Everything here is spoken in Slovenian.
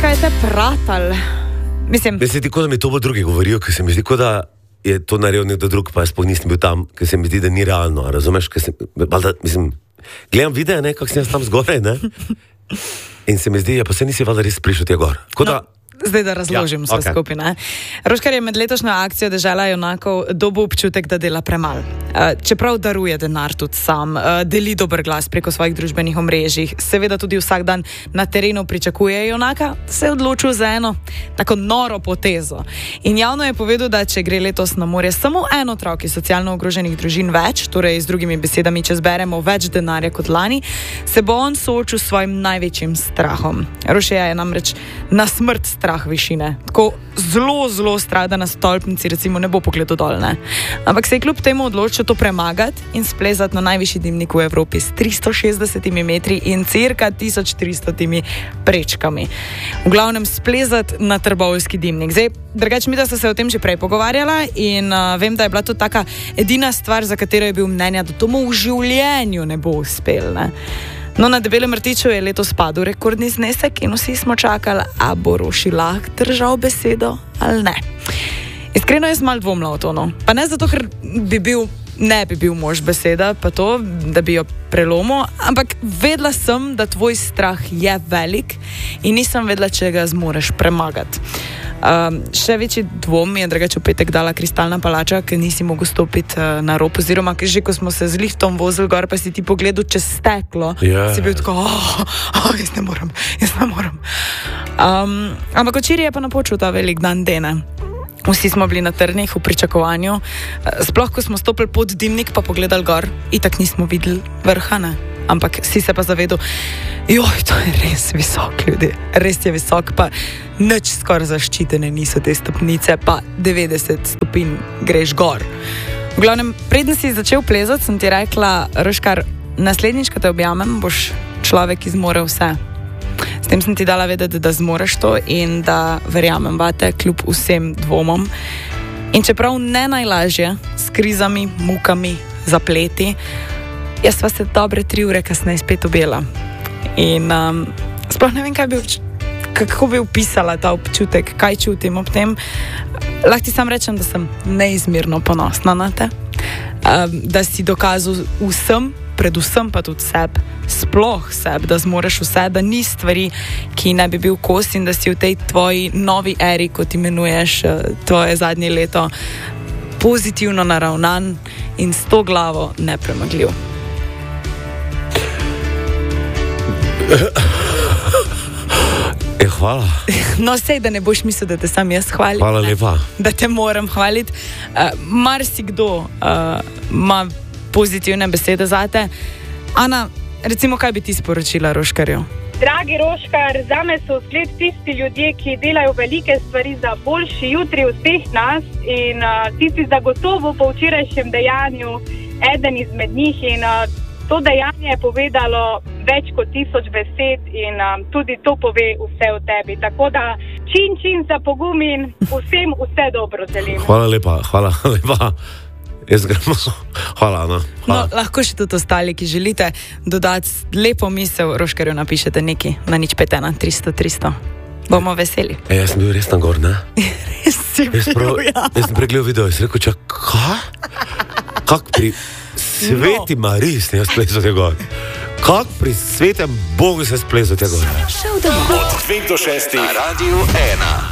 kaj te pratal? Mislim... Mislim, da mi to bo drugi govorijo, ker se mi zdi, da je to naredil nekdo drug, pa jaz sploh nisem bil tam, ker se mi zdi, da ni realno, razumeš? Gledam videa, kako sem jaz tam zgoraj, ne? In se mi zdi, pa se nisi valjda res prišel tja gor. Zdaj, da razložim vse skupaj, ne? Roškar je med letošnjo akcijo Dežela junakov dobil občutek, da dela premalo. Čeprav daruje denar tudi sam, deli dober glas preko svojih družbenih omrežij, seveda tudi vsak dan na terenu pričakuje junaka, se je odločil za eno tako noro potezo. In javno je povedal, da če gre letos na morje samo en otrok iz socialno ogroženih družin več, torej z drugimi besedami, če zberemo več denarja kot lani, se bo on soočil s svojim največjim strahom. Rošeja je namreč na smrt strah višine. Tako zelo, zelo strada na stolpnici, recimo ne bo pogledal dol, ne. Ampak se je kljub temu odločil to premagati in splezati na najvišji dimnik v Evropi s 360 metri in cirka 1300 prečkami. V glavnem splezati na Trbovski dimnik. Zdaj, drugače mi, da so se o tem že prej pogovarjala in vem, da je bila to taka edina stvar, za katero je bil mnenja, da to mu v življenju ne bo uspel, ne. No, na Debelem rtiču je letos padel rekordni znesek in vsi smo čakali, a bo Roši lahko držal besedo ali ne. Iskreno jaz malo dvomila o to, no. Pa ne zato, ker ne bi bil mož beseda, pa to, da bi jo prelomil, ampak vedela sem, da tvoj strah je velik in nisem vedela, če ga zmoreš premagati. Še večji dvom je drugače v petek dala Kristalna palača, ker nisi mogel stopiti na rob, oziroma že ko smo se z liftom vozili gor, pa si ti pogledal čez steklo, si bil tako, jaz ne morem. Ampak včeraj je pa napočil ta velik dan dene. Vsi smo bili na trnih v pričakovanju, sploh ko smo stopili pod dimnik pa pogledali gor, itak nismo videli vrha, ne? Ampak si se pa zavedel, to je res visok, ljudi, res je visok, pa nič skoraj zaščitene niso te stopnice, pa 90 stopinj greš gor. V glavnem, preden si začel plezati, sem ti rekla, Roškar, naslednjič, ko te objamem, boš človek, ki zmore vse. S tem sem ti dala vedeti, da zmoreš to in da verjamem vate kljub vsem dvomom. In čeprav ne najlažje, s krizami, mukami, zapleti, jaz sva se dobre 3 ure kasneje spet objela. In sploh ne vem, kako bi opisala ta občutek, kaj čutim ob tem. Lahko ti sam rečem, da sem neizmerno ponosna na te, da si dokazal vsem, predvsem pa tudi sebi, sploh sebi, da zmoreš vse, da ni stvari, ki ne bi bil kos in da si v tej tvoji novi eri, kot imenuješ tvoje zadnje leto, pozitivno naravnan in s to glavo nepremagljiv. Hvala. No, sej, da ne boš mislil, da te sam jaz hvalim. Hvala lepa. Da te moram hvaliti. Marsikdo ima pozitivne besede zate. Ana, recimo, kaj bi ti sporočila Roškarju? Dragi Roškar, zame so zgled tisti ljudje, ki delajo velike stvari za boljši jutri vseh nas in ti si zagotovo po včerajšnjem dejanju eden izmed njih in to dejanje je povedalo več kot 1000 besed in tudi to pove vse o tebi. Tako da čin za pogum in vsem vse dobro želim. Hvala lepa. Jaz gremo. Hvala, Ana. No, lahko še tudi ostali, ki želite dodati lepo misel Roškarju, napišete nekaj na 051 300 300. Bomo veseli. Jaz sem bil res tam gor, ne? Res si bil, ja. Jaz sem pregledal video in sem rekel, kak pri Sveti Mariji sem jaz splezal tega gor? Kak pri Svetem Bogu sem splezal tega gor? Od 5 do 6 na Radiu 1.